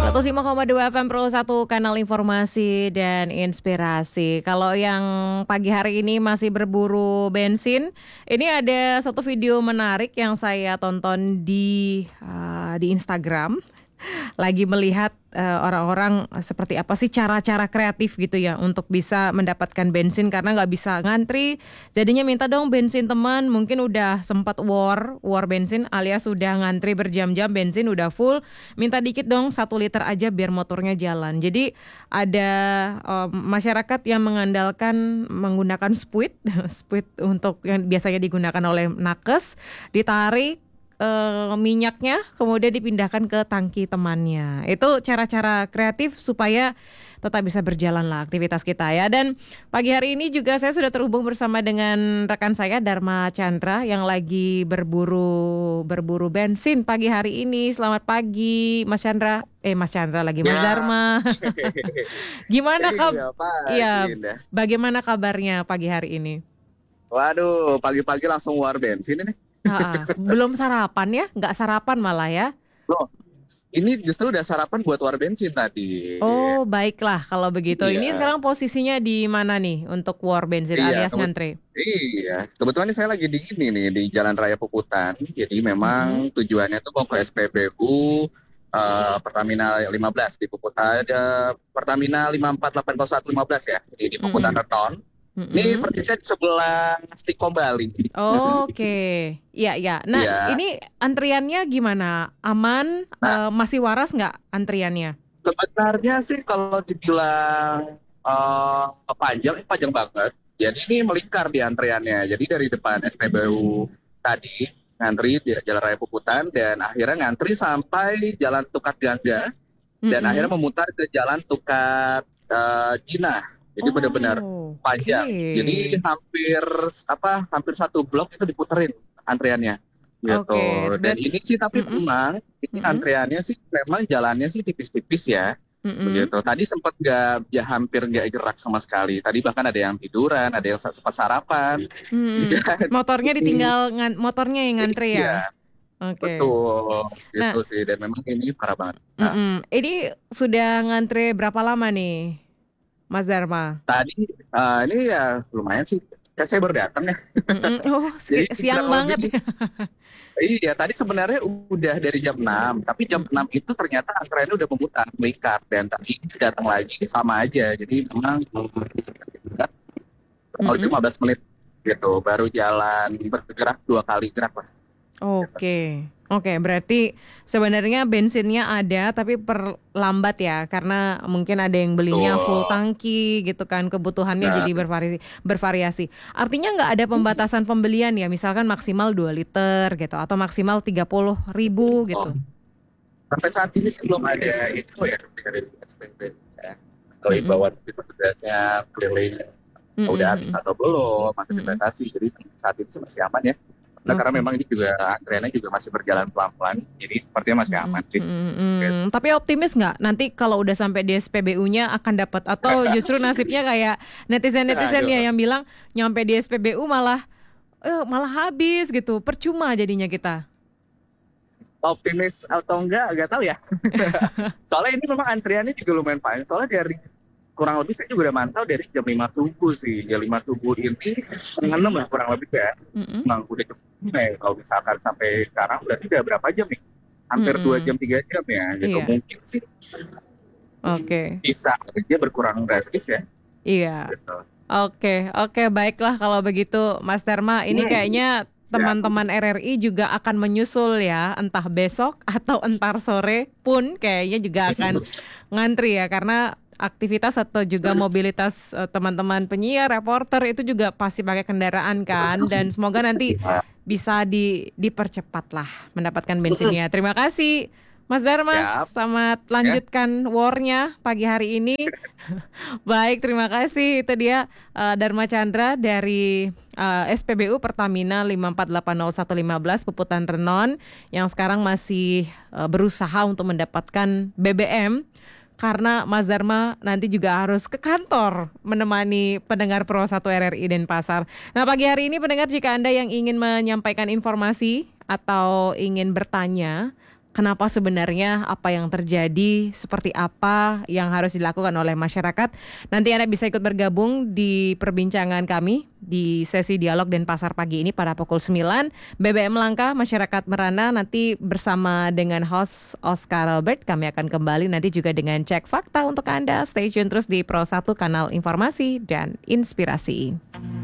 105,2 FM Pro 1 kanal informasi dan inspirasi. Kalau yang pagi hari ini masih berburu bensin, ini ada satu video menarik yang saya tonton di Instagram. Lagi melihat orang-orang seperti apa sih cara-cara kreatif gitu ya untuk bisa mendapatkan bensin karena nggak bisa ngantri. Jadinya minta dong bensin teman, mungkin udah sempat war bensin alias udah ngantri berjam-jam bensin udah full, minta dikit dong 1 liter aja biar motornya jalan. Jadi ada masyarakat yang menggunakan spuit untuk yang biasanya digunakan oleh nakes, ditarik minyaknya kemudian dipindahkan ke tangki temannya. Itu cara-cara kreatif supaya tetap bisa berjalan lah aktivitas kita ya. Dan pagi hari ini juga saya sudah terhubung bersama dengan rekan saya Dharma Chandra yang lagi berburu bensin pagi hari ini. Selamat pagi Mas Chandra. Mas Chandra lagi Mas Dharma. Gimana bagaimana kabarnya pagi hari ini? Waduh, pagi-pagi langsung war bensin ini. Belum sarapan ya? Nggak sarapan malah ya? Loh, ini justru udah sarapan buat war bensin tadi. Oh, baiklah kalau begitu. Iya. Ini sekarang posisinya di mana nih untuk war bensin alias ngantre? Iya, kebetulan ini saya lagi di Jalan Raya Puputan. Jadi memang tujuannya tuh mau ke SPBU Pertamina 15 di Puputan. Ada Pertamina 5480115 ya di Puputan Renon. Ini persisnya di sebelah Stikom Bali. Oke. Iya. Nah, ini antriannya gimana? Aman? Masih waras nggak antriannya? Sebenarnya sih kalau dibilang panjang banget. Jadi ini melingkar di antriannya. Jadi dari depan SPBU tadi ngantri di Jalan Raya Puputan dan akhirnya ngantri sampai Jalan Tukat Gangga dan akhirnya memutar ke Jalan Tukat Jinah. Jadi benar-benar panjang. Jadi hampir satu blok itu diputerin antriannya gitu. Dan ini sih tapi memang ini antriannya sih memang jalannya sih tipis-tipis ya. Begitu. Tadi sempat hampir nggak gerak sama sekali. Tadi bahkan ada yang tiduran, ada yang sempat sarapan. Motornya ditinggal motornya yang ngantri ya. Oke. Betul. Gitu sih dan memang ini parah banget. Ini sudah ngantri berapa lama nih? Mas Dharma. Tadi ini ya lumayan sih. Kan saya baru datang ya. Siang banget. Iya, tadi sebenarnya udah dari jam 6. Tapi jam 6 itu ternyata antreannya udah memutar, melingkar. Dan tadi datang lagi sama aja. Jadi memang kalau 15 menit gitu. Baru jalan bergerak 2 kali gerak lah. Oke, berarti sebenarnya bensinnya ada tapi perlambat ya karena mungkin ada yang belinya full tangki gitu kan, kebutuhannya jadi bervariasi. Artinya nggak ada pembatasan pembelian ya, misalkan maksimal 2 liter gitu atau maksimal 30.000 gitu. Sampai saat ini sih belum ada itu ya dari SPB ya. Kalau imbauan petugasnya keliling udah habis atau belum, masih dibatasi. Jadi saat ini sih masih aman ya. Nah, karena memang ini juga antreannya juga masih berjalan pelan-pelan, jadi sepertinya masih aman sih. Tapi optimis nggak nanti kalau udah sampai di SPBU-nya akan dapat atau justru nasibnya kayak netizen ya yang bilang nyampe di SPBU malah habis gitu, percuma jadinya kita. Optimis atau enggak tahu ya. Soalnya ini memang antriannya juga lumayan panjang. Soalnya dari kurang lebih saya juga udah mantau dari jam 5 subuh sih. Jam 5 subuh ini setengah 6 lah kurang lebih ya. Memang udah cukup nih kalau misalkan sampai sekarang berarti udah berapa jam nih? Hampir 2 jam 3 jam ya. Gitu mungkin sih. Bisa aja berkurang drastis ya. Iya. Gitu. Oke, baiklah kalau begitu Mas Dharma. Ini kayaknya teman-teman RRI juga akan menyusul ya, entah besok atau entar sore pun kayaknya juga akan ngantri ya karena aktivitas atau juga mobilitas teman-teman penyiar, reporter itu juga pasti pakai kendaraan kan, dan semoga nanti bisa dipercepat lah mendapatkan bensinnya. Terima kasih Mas Dharma, selamat lanjutkan war-nya pagi hari ini. Baik, terima kasih. Itu dia Dharma Chandra dari SPBU Pertamina 5480115 Puputan Renon yang sekarang masih berusaha untuk mendapatkan BBM. Karena Mas Dharma nanti juga harus ke kantor menemani pendengar Pro 1 RRI Denpasar. Nah, pagi hari ini pendengar, jika Anda yang ingin menyampaikan informasi atau ingin bertanya kenapa sebenarnya, apa yang terjadi, seperti apa yang harus dilakukan oleh masyarakat. Nanti Anda bisa ikut bergabung di perbincangan kami di sesi dialog Denpasar pagi ini pada pukul 9. BBM Langka, Masyarakat Merana, nanti bersama dengan host Oscar Robert. Kami akan kembali nanti juga dengan cek fakta untuk Anda. Stay tune terus di Pro 1 kanal informasi dan inspirasi.